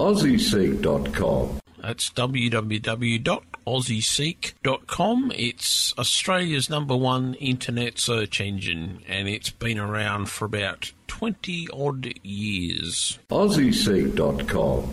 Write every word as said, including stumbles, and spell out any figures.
aussie seek dot com. That's w w w dot aussie seek dot com. It's Australia's number one internet search engine, and it's been around for about twenty odd years. aussie seek dot com.